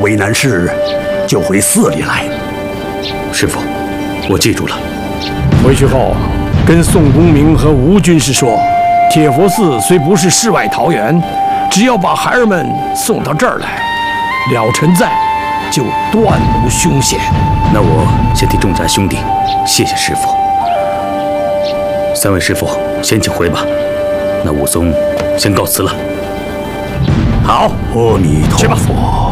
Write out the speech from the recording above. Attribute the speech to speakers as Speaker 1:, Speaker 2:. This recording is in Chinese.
Speaker 1: 为难事，就回寺里来。
Speaker 2: 师傅，我记住了。
Speaker 3: 回去后，跟宋公明和吴军师说，铁佛寺虽不是世外桃源，只要把孩儿们送到这儿来，了尘在，就断无凶险。
Speaker 2: 那我先替众家兄弟谢谢师傅。3位师傅先请回吧。那武松先告辞了。
Speaker 1: 好，阿弥陀佛。